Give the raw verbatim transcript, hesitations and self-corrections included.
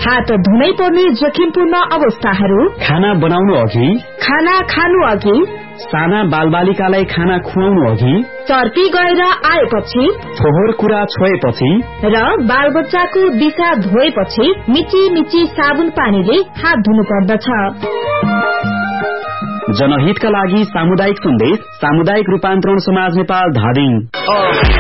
हात धुनै पर्ने जोखिमपूर्ण अवस्थाहरू, खाना बनाउनु अघि, खाना खानु अघि, साना बालबालिकालाई खाना खुवाउनु अघि, चर्पी गएर आएपछि, फोहोर कुरा छोएपछि र बालबच्चाको दिशा धोएपछि मिची मिची साबुन पानीले हात धुनु पर्दछ। जनहितका लागि सामुदायिक सन्देश, सामुदायिक रूपान्तरण समाज नेपाल धादिङ।